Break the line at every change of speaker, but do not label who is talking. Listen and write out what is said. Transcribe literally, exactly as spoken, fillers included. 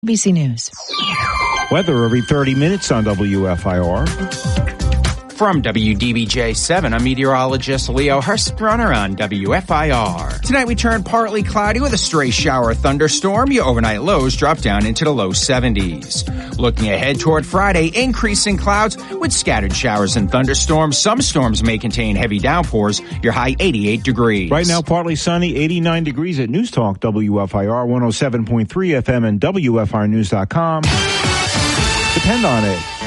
B C News.
Weather every thirty minutes on W F I R.
From W D B J seven, I'm meteorologist Leo Hurstrunner on W F I R. Tonight we turn partly cloudy with a stray shower thunderstorm. Your overnight lows drop down into the low seventies. Looking ahead toward Friday, increasing clouds with scattered showers and thunderstorms. Some storms may contain heavy downpours. Your high eighty-eight degrees.
Right now, partly sunny, eighty-nine degrees at News Talk W F I R one oh seven point three F M and W F I R news dot com. Depend on it.